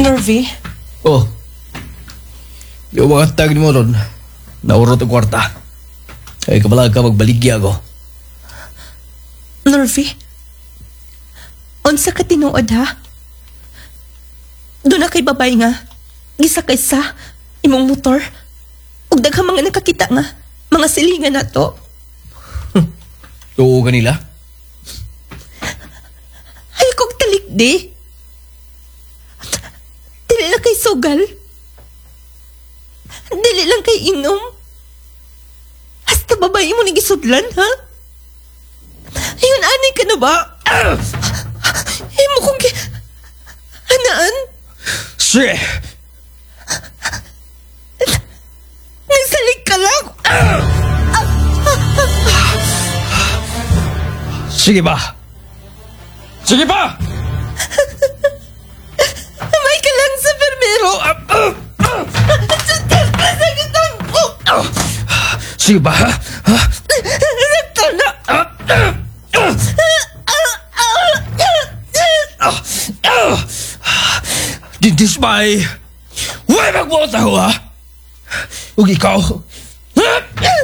Nervy? Oh. Yung mga tag mo ron, naurot ang kwarta. Ay kabalag ka magbaligya ko. Nervy? Unsa ka tinuod ha? Doon na kay babay nga. Gisakay sa imong motor. Ug daghang mga nakakita nga. Mga silingan na to. Tuo ka nila? Ay kong talikdi. Dili lang kay sugal. Dili lang kay inom. Hasta babae mo nagisudlan, ha? Ayun, anay ka na ba? Ay mo kong hanaan? Sige! Nagsalig ka lang? Sige ba? Sige ba? May ka lang sa permero. Sige ba? Ha? Rekto na. This may... Huwag magbuot ako, ha? Huwag ikaw. Ha?